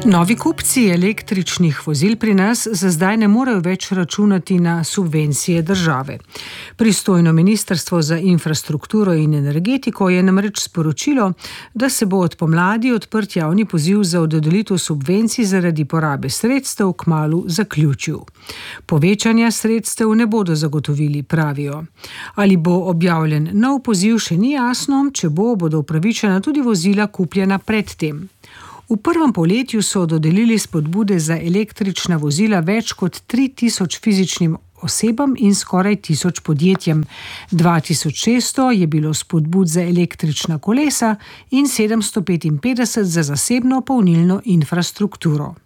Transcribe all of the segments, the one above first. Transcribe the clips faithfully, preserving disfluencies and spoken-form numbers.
Novi kupci električnih vozil pri nas za zdaj ne morejo več računati na subvencije države. Pristojno ministrstvo za infrastrukturo in energetiko je namreč sporočilo, da se bo od pomladi odprt javni poziv za dodelitev subvencij zaradi porabe sredstev kmalu zaključil. Povečanja sredstev ne bodo zagotovili, pravijo. Ali bo objavljen nov poziv, še ni jasno, če bo, bodo upravičena tudi vozila kupljena predtem. V prvem polletju so dodelili spodbude za električna vozila več kot tri tisoč fizičnim osebam in skoraj tisoč podjetjem. dva tisoč šeststo je bilo spodbud za električna kolesa in sedemsto petinpetdeset za zasebno polnilno infrastrukturo.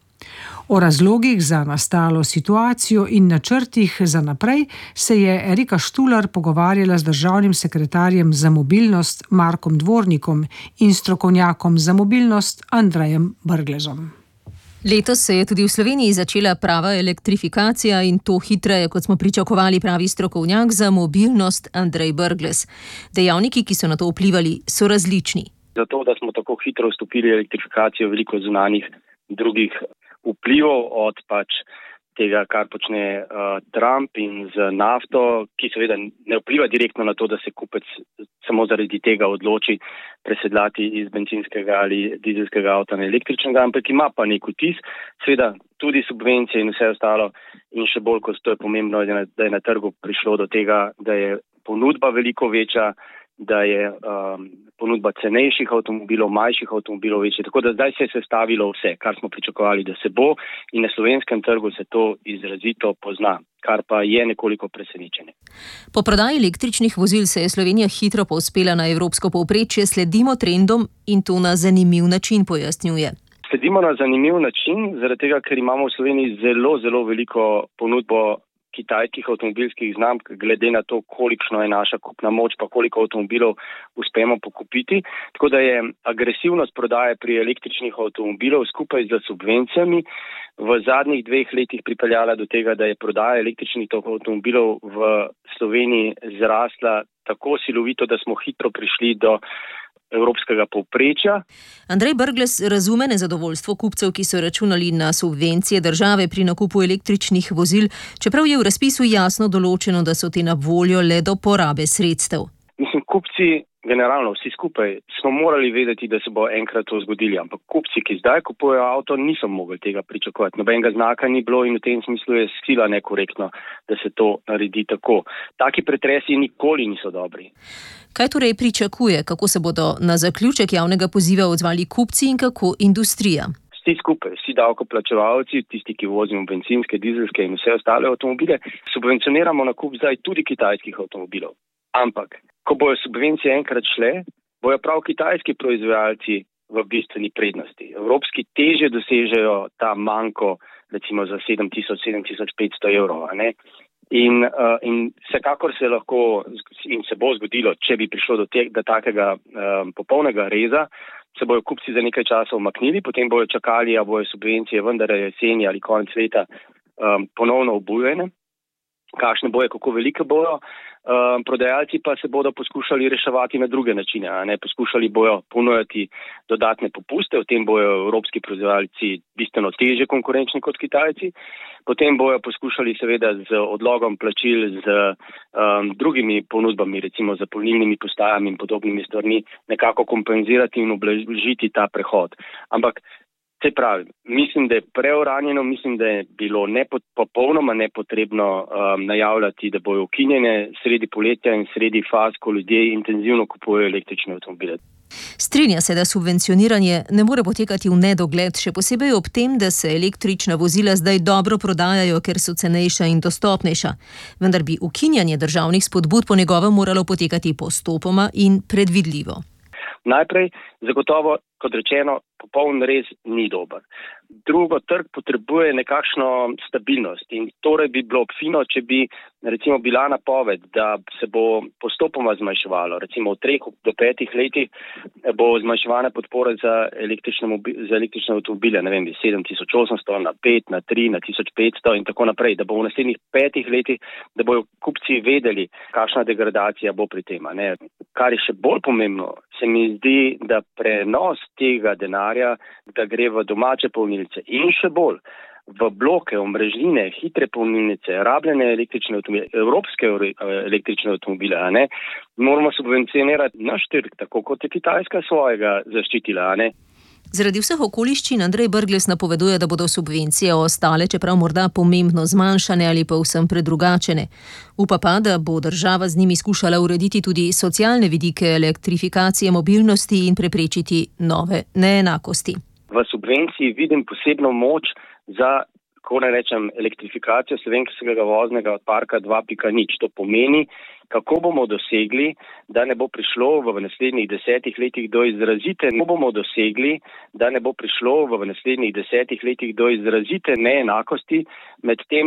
O razlogih za nastalo situacijo in načrtih za naprej se je Erika Štular pogovarjala z državnim sekretarjem za mobilnost Markom Dvornikom in strokovnjakom za mobilnost Andrejem Brglezom. Letos se je tudi v Sloveniji začela prava elektrifikacija in to hitreje, kot smo pričakovali, pravi strokovnjak za mobilnost Andrej Brglez. Dejavniki, ki so na to vplivali, so različni. Zato, da smo tako hitro vstopili v elektrifikacijo, veliko zunanjih drugih vplivov od pač tega, kar počne uh, Trump in z nafto, ki seveda ne vpliva direktno na to, da se kupec samo zaradi tega odloči presedlati iz bencinskega ali dizelskega avta na električnega, ampak ima pa nek vtis, seveda tudi subvencije in vse ostalo in še bolj, kot to je pomembno, da je na trgu prišlo do tega, da je ponudba veliko večja, da je um, ponudba cenejših avtomobilov, manjših avtomobilov večja. Tako da zdaj se je sestavilo vse, kar smo pričakovali, da se bo, in na slovenskem trgu se to izrazito pozna, kar pa je nekoliko presenečenje. Po prodaji električnih vozil se je Slovenija hitro povzpela na evropsko povprečje, sledimo trendom in to na zanimiv način, pojasnjuje. Sledimo na zanimiv način, zaradi tega, ker imamo v Sloveniji zelo, zelo veliko ponudbo kitajskih avtomobilskih znamk, glede na to, kolikšno je naša kupna moč, pa koliko avtomobilov uspemo pokupiti. Tako da je agresivnost prodaje pri električnih avtomobilov skupaj z subvencijami v zadnjih dveh letih pripeljala do tega, da je prodaja električnih avtomobilov v Sloveniji zrasla tako silovito, da smo hitro prišli do evropskega povprečja. Andrej Brglez razume nezadovoljstvo kupcev, ki so računali na subvencije države pri nakupu električnih vozil, čeprav je v razpisu jasno določeno, da so te na voljo le do porabe sredstev. Mislim, kupci, generalno vsi skupaj, smo morali vedeti, da se bo enkrat to zgodili, ampak kupci, ki zdaj kupujejo avto, niso mogli tega pričakovati. Nobenega znaka ni bilo in v tem smislu je sila nekorektno, da se to naredi tako. Taki pretresi nikoli niso dobri. Kaj torej pričakuje, kako se bodo na zaključek javnega poziva odzvali kupci in kako industrija? Vsi skupaj, vsi davkoplačevalci, tisti, ki vozimo bencinske, dizelske in vse ostale avtomobile, subvencioniramo nakup zdaj tudi kitajskih avtomobilov. Ampak, ko bojo subvencije enkrat šle, bojo prav kitajski proizvajalci v bistveni prednosti. Evropski teže dosežejo ta manko, recimo za sedem tisoč, sedem tisoč petsto evrov, a ne? In, uh, in vsekakor se lahko in se bo zgodilo, če bi prišlo do tega takega um, popolnega reza, se bojo kupci za nekaj časa umaknili, potem bojo čakali, a bojo subvencije vendar jeseni ali konec leta um, ponovno obujene, kakšne bojo, kako velike bojo. Um, prodajalci pa se bodo poskušali reševati na druge načine, a ne, poskušali bojo ponujati dodatne popuste, v tem bojo evropski proizvajalci bistveno teže konkurenčni kot Kitajci, potem bojo poskušali seveda z odlogom plačil, z um, drugimi ponudbami, recimo z polnilnimi postajami in podobnimi stvarmi, nekako kompenzirati in ublažiti ta prehod. Ampak se pravi, mislim, da je preuranjeno, mislim, da je bilo nepo, popolnoma nepotrebno um, najavljati, da bojo ukinjene sredi poletja in sredi faz, ko ljudje intenzivno kupujejo električne avtomobile. Strinja se, da subvencioniranje ne more potekati v nedogled, še posebej ob tem, da se električna vozila zdaj dobro prodajajo, ker so cenejša in dostopnejša. Vendar bi ukinjanje državnih spodbud po njegovem moralo potekati postopoma in predvidljivo. Najprej, zagotovo, kot rečeno, popoln rez ni dober. Drugo, trg potrebuje nekakšno stabilnost in torej bi bilo fino, če bi recimo bila napoved, da se bo postopoma zmanjševalo. Recimo v treh do petih letih bo zmanjševana podpora za električne, za električne avtomobile, ne vem, sedem tisoč osemsto na pet, na tri, na tisoč petsto in tako naprej, da bo v naslednjih petih letih, da bojo kupci vedeli, kakšna degradacija bo pri tem. Ne? Kar je še bolj pomembno, se mi zdi, da prenos tega denarja, da gre v domače polnilnice in še bolj v bloke, omrežnine, hitre polnilnice, rabljene električne avtomobile, evropske električne avtomobile, a ne, moramo subvencionirati naš trg, tako kot je Kitajska svojega zaščitila, a ne. Zaradi vseh okoliščin Andrej Brglez napoveduje, da bodo subvencije ostale, čeprav morda pomembno zmanjšane ali pa vsem predrugačene. Upa pa, da bo država z njimi skušala urediti tudi socialne vidike elektrifikacije mobilnosti in preprečiti nove neenakosti. V subvenciji vidim posebno moč za, ko ne rečem, elektrifikacijo slovenskega voznega parka dva pika nič. To pomeni, kako bomo dosegli, da ne bo prišlo v naslednjih desetih letih do izrazite, kako bomo dosegli, da ne bo prišlo v naslednjih desetih letih do izrazite neenakosti med tem,